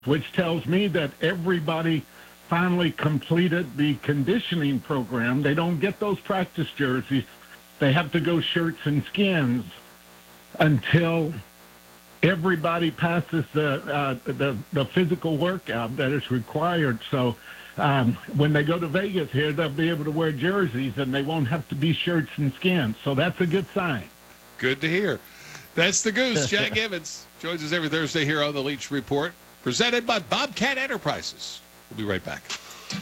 which tells me that everybody finally completed the conditioning program. They don't get those practice jerseys. They have to go shirts and skins until everybody passes the physical workout that is required. So when they go to Vegas here, they'll be able to wear jerseys and they won't have to be shirts and skins. So that's a good sign. Good to hear. That's the Goose. Jack Evans joins us every Thursday here on the Leach Report, presented by Bobcat Enterprises. We'll be right back.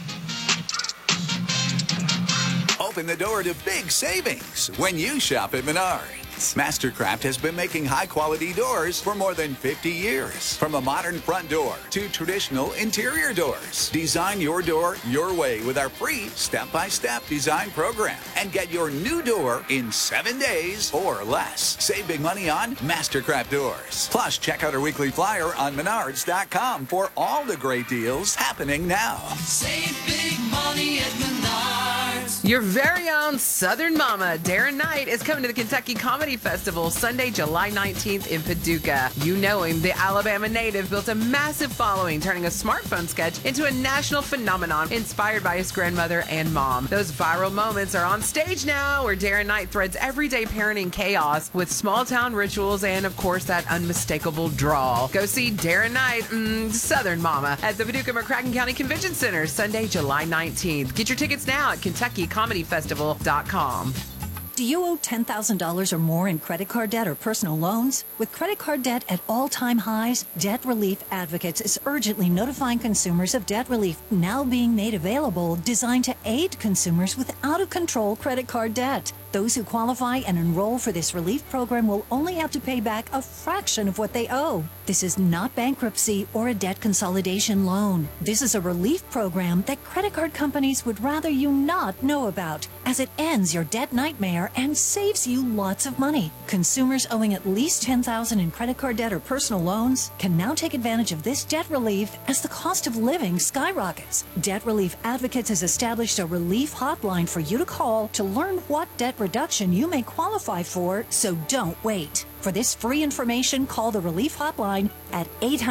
Open the door to big savings when you shop at Menards. Mastercraft has been making high-quality doors for more than 50 years. From a modern front door to traditional interior doors. Design your door your way with our free step-by-step design program. And get your new door in 7 days or less. Save big money on Mastercraft doors. Plus, check out our weekly flyer on Menards.com for all the great deals happening now. Save big money at Menards. Your very own Southern Mama, Darren Knight, is coming to the Kentucky Comedy Festival Sunday, July 19th in Paducah. You know him, the Alabama native built a massive following, turning a smartphone sketch into a national phenomenon inspired by his grandmother and mom. Those viral moments are on stage now, where Darren Knight threads everyday parenting chaos with small-town rituals and, of course, that unmistakable drawl. Go see Darren Knight, Southern Mama, at the Paducah McCracken County Convention Center Sunday, July 19th. Get your tickets now at KentuckyComedyFestival.com. Do you owe $10,000 or more in credit card debt or personal loans? With credit card debt at all-time highs, Debt Relief Advocates is urgently notifying consumers of debt relief now being made available, designed to aid consumers with out-of-control credit card debt. Those who qualify and enroll for this relief program will only have to pay back a fraction of what they owe. This is not bankruptcy or a debt consolidation loan. This is a relief program that credit card companies would rather you not know about, as it ends your debt nightmare and saves you lots of money. Consumers owing at least $10,000 in credit card debt or personal loans can now take advantage of this debt relief as the cost of living skyrockets. Debt Relief Advocates has established a relief hotline for you to call to learn what debt reduction you may qualify for, so don't wait. For this free information, call the Relief Hotline at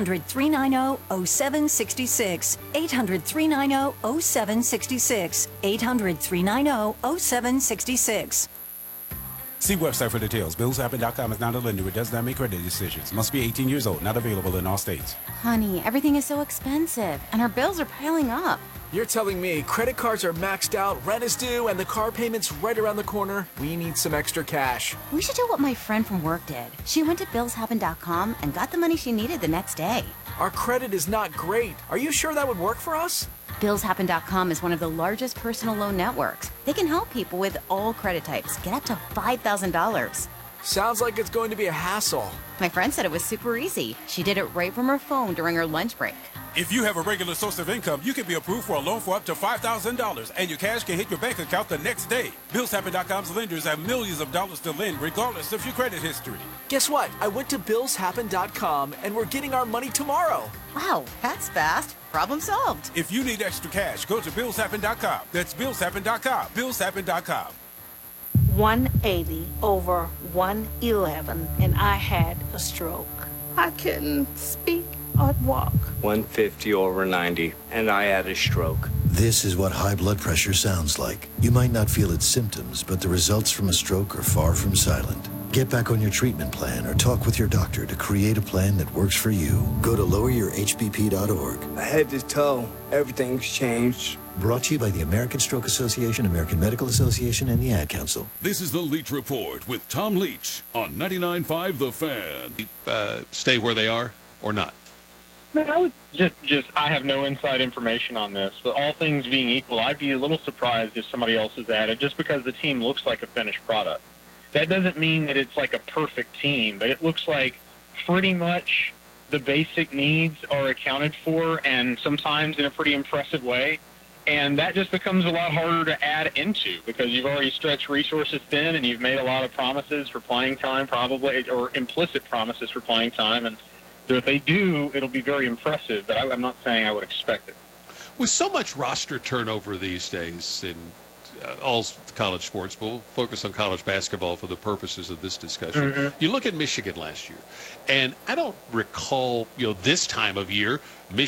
800-390-0766, 800-390-0766, 800-390-0766. See website for details. BillsHappen.com is not a lender. It does not make credit decisions. Must be 18 years old. Not available in all states. Honey, everything is so expensive, and our bills are piling up. You're telling me credit cards are maxed out, rent is due, and the car payment's right around the corner? We need some extra cash. We should do what my friend from work did. She went to BillsHappen.com and got the money she needed the next day. Our credit is not great. Are you sure that would work for us? BillsHappen.com is one of the largest personal loan networks. They can help people with all credit types get up to $5,000. Sounds like it's going to be a hassle. My friend said it was super easy. She did it right from her phone during her lunch break. If you have a regular source of income, you can be approved for a loan for up to $5,000, and your cash can hit your bank account the next day. BillsHappen.com's lenders have millions of dollars to lend, regardless of your credit history. Guess what? I went to BillsHappen.com, and we're getting our money tomorrow. Wow, that's fast. Problem solved. If you need extra cash, go to BillsHappen.com. That's BillsHappen.com. BillsHappen.com. 180 over 111, and I had a stroke. I couldn't speak or walk. 150 over 90, and I had a stroke. This is what high blood pressure sounds like. You might not feel its symptoms, but the results from a stroke are far from silent. Get back on your treatment plan or talk with your doctor to create a plan that works for you. Go to loweryourhbp.org. Head to toe, everything's changed. Brought to you by the American Stroke Association, American Medical Association, and the Ad Council. This is the Leach Report with Tom Leach on 99.5 The Fan. Stay where they are or not? No, I would I have no inside information on this, but all things being equal, I'd be a little surprised if somebody else is added just because the team looks like a finished product. That doesn't mean that it's like a perfect team, but it looks like pretty much the basic needs are accounted for, and sometimes in a pretty impressive way. And that just becomes a lot harder to add into because you've already stretched resources thin and you've made a lot of promises for playing time probably, or implicit promises for playing time. And so if they do, it'll be very impressive, but I'm not saying I would expect it. With so much roster turnover these days, and all college sports, but we'll focus on college basketball for the purposes of this discussion. Mm-hmm. You look at Michigan last year, and I don't recall, this time of year,